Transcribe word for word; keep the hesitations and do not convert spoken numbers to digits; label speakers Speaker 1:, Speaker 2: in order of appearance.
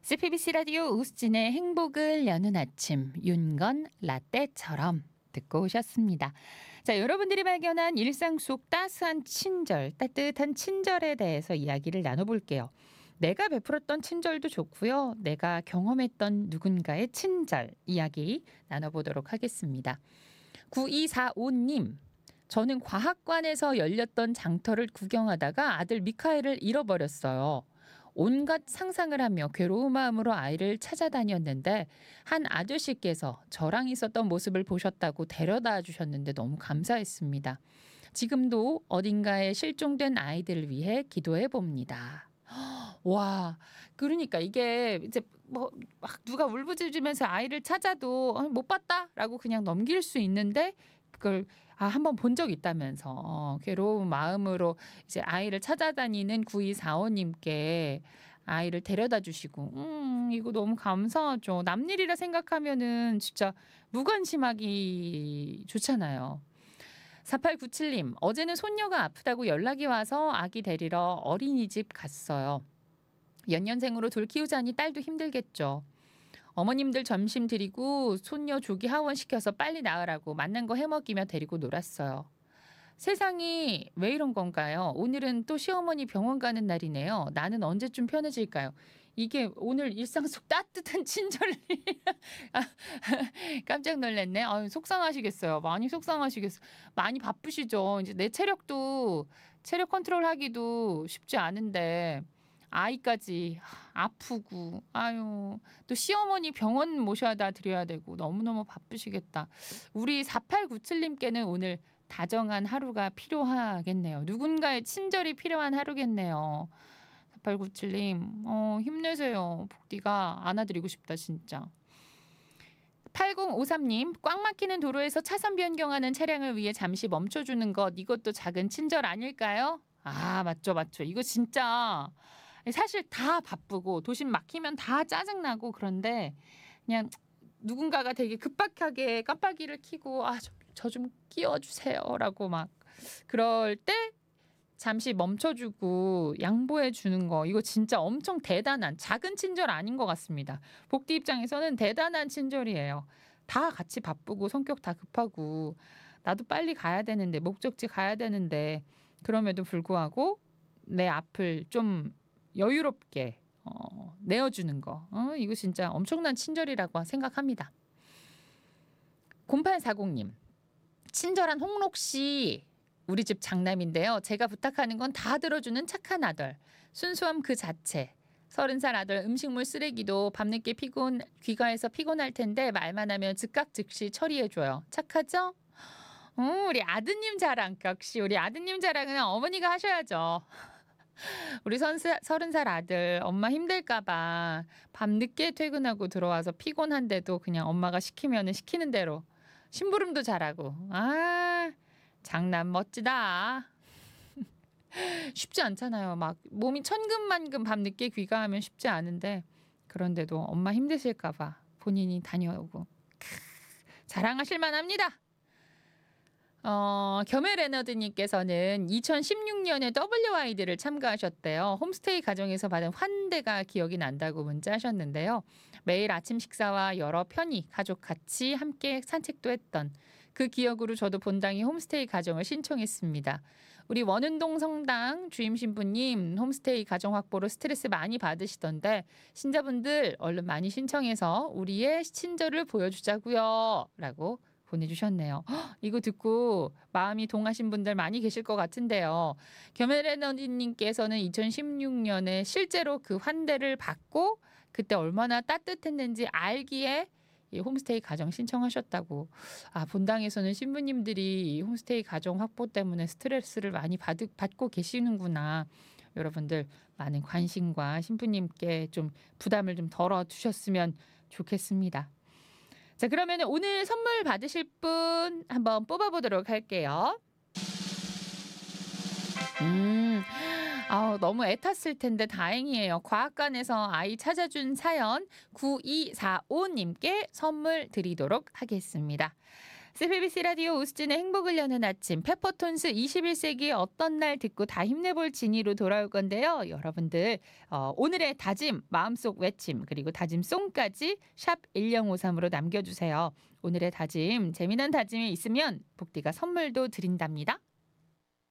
Speaker 1: 씨피비씨 라디오 우스진의 행복을 여는 아침 윤건 라떼처럼 듣고 오셨습니다. 자, 여러분들이 발견한 일상 속 따스한 친절, 따뜻한 친절에 대해서 이야기를 나눠볼게요. 내가 베풀었던 친절도 좋고요. 내가 경험했던 누군가의 친절 이야기 나눠보도록 하겠습니다. 구이사오님. 저는 과학관에서 열렸던 장터를 구경하다가 아들 미카엘을 잃어버렸어요. 온갖 상상을 하며 괴로운 마음으로 아이를 찾아다녔는데 한 아저씨께서 저랑 있었던 모습을 보셨다고 데려다 주셨는데 너무 감사했습니다. 지금도 어딘가에 실종된 아이들을 위해 기도해 봅니다. 와, 그러니까 이게 이제 뭐 막 누가 울부짖으면서 아이를 찾아도 어, 못 봤다라고 그냥 넘길 수 있는데 그걸 아, 한번 본 적 있다면서 어, 괴로운 마음으로 이제 아이를 찾아다니는 구이사오님께 아이를 데려다 주시고, 음, 이거 너무 감사하죠. 남일이라 생각하면은 진짜 무관심하기 좋잖아요. 사팔구칠님, 어제는 손녀가 아프다고 연락이 와서 아기 데리러 어린이집 갔어요. 연년생으로 둘 키우자니 딸도 힘들겠죠. 어머님들 점심 드리고 손녀 조기 하원시켜서 빨리 나으라고 맛난 거 해먹이며 데리고 놀았어요. 세상이 왜 이런 건가요? 오늘은 또 시어머니 병원 가는 날이네요. 나는 언제쯤 편해질까요? 이게 오늘 일상 속 따뜻한 친절이 아, 깜짝 놀랐네. 아유, 속상하시겠어요. 많이 속상하시겠어요. 많이 바쁘시죠. 이제 내 체력도 체력 컨트롤하기도 쉽지 않은데 아이까지 아프고 아유 또 시어머니 병원 모셔다 드려야 되고 너무너무 바쁘시겠다. 우리 사팔구칠님께는 오늘 다정한 하루가 필요하겠네요. 누군가의 친절이 필요한 하루겠네요. 사팔구칠님 어, 힘내세요. 복디가 안아드리고 싶다 진짜. 팔공오삼님 꽉 막히는 도로에서 차선 변경하는 차량을 위해 잠시 멈춰주는 것 이것도 작은 친절 아닐까요? 아, 맞죠 맞죠. 이거 진짜 사실 다 바쁘고 도심 막히면 다 짜증나고 그런데 그냥 누군가가 되게 급박하게 깜빡이를 켜고 아, 저 좀 끼워주세요라고 막 그럴 때 잠시 멈춰주고 양보해 주는 거 이거 진짜 엄청 대단한 작은 친절 아닌 것 같습니다. 복디 입장에서는 대단한 친절이에요. 다 같이 바쁘고 성격 다 급하고 나도 빨리 가야 되는데 목적지 가야 되는데 그럼에도 불구하고 내 앞을 좀 여유롭게 어, 내어주는 거 어, 이거 진짜 엄청난 친절이라고 생각합니다. 공팔사공님 친절한 홍록씨 우리 집 장남인데요. 제가 부탁하는 건 다 들어주는 착한 아들 순수함 그 자체 서른 살 아들 음식물 쓰레기도 밤늦게 피곤 귀가해서 피곤할 텐데 말만 하면 즉각 즉시 처리해줘요. 착하죠? 어, 우리 아드님 자랑 역시 우리 아드님 자랑은 어머니가 하셔야죠. 우리 서른 살 아들 엄마 힘들까봐 밤늦게 퇴근하고 들어와서 피곤한데도 그냥 엄마가 시키면 시키는 대로 심부름도 잘하고 아 장남 멋지다. 쉽지 않잖아요. 막 몸이 천근만근 밤늦게 귀가하면 쉽지 않은데 그런데도 엄마 힘드실까봐 본인이 다녀오고 크, 자랑하실 만합니다. 어, 겸해 레너드님께서는 이천십육년에 더블유아이디를 참가하셨대요. 홈스테이 가정에서 받은 환대가 기억이 난다고 문자하셨는데요. 매일 아침 식사와 여러 편의 가족 같이 함께 산책도 했던 그 기억으로 저도 본당이 홈스테이 가정을 신청했습니다. 우리 원은동 성당 주임 신부님 홈스테이 가정 확보로 스트레스 많이 받으시던데 신자분들 얼른 많이 신청해서 우리의 친절을 보여주자고요. 라고 보내주셨네요. 헉, 이거 듣고 마음이 동하신 분들 많이 계실 것 같은데요. 겸해레너디님께서는 이천십육년에 실제로 그 환대를 받고 그때 얼마나 따뜻했는지 알기에 이 홈스테이 가정 신청하셨다고. 아, 본당에서는 신부님들이 이 홈스테이 가정 확보 때문에 스트레스를 많이 받, 받고 계시는구나. 여러분들 많은 관심과 신부님께 좀 부담을 좀 덜어주셨으면 좋겠습니다. 자, 그러면 오늘 선물 받으실 분 한번 뽑아보도록 할게요. 음, 아우, 너무 애탔을 텐데 다행이에요. 과학관에서 아이 찾아준 사연 구이사오님께 선물 드리도록 하겠습니다. 씨비비씨 라디오 우스진의 행복을 여는 아침 페퍼톤스 이십일 세기 어떤 날 듣고 다 힘내볼 진이로 돌아올 건데요. 여러분들 어, 오늘의 다짐, 마음속 외침 그리고 다짐송까지 샵 일공오삼으로 남겨주세요. 오늘의 다짐, 재미난 다짐이 있으면 복디가 선물도 드린답니다.